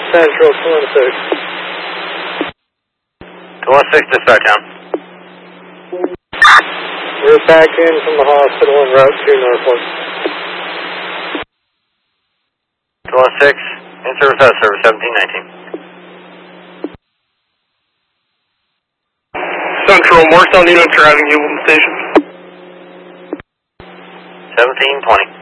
Central 216. 216 to Startown. We're back in from the hospital en route to Norfolk. 216, in service out of service 1719. Central, Morristown units arriving Uvalde Station. 1720.